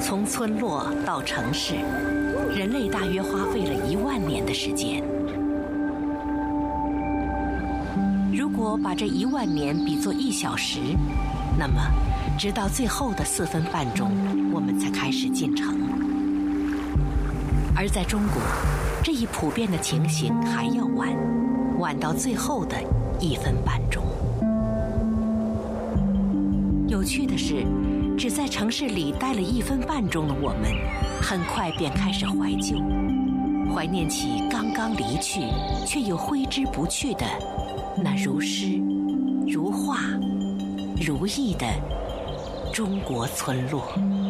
从村落到城市，人类大约花费了10000年的时间。如果把这10000年比作1小时，那么直到最后的4分半钟，我们才开始进城。而在中国，这一普遍的情形还要晚到最后的1分半钟。有趣的是，只在城市里待了1分半钟的我们，很快便开始怀旧，怀念起刚刚离去却又挥之不去的那如诗、如画、如意的中国村落。